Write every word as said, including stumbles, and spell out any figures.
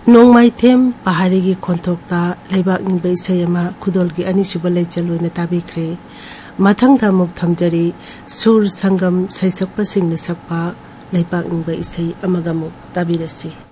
नोंमाइथेम पहाड़ी की खोंथोक्ता लेबाक निंबा इसै अमा खुदोल की अनिसुबा लेचलुना ताबिख्रे मथंग मुक थमजरी सुर संगम सैसक्पा सिंह सकपा लेबाक निंबा इसै अमगा मुक ताबिरसी।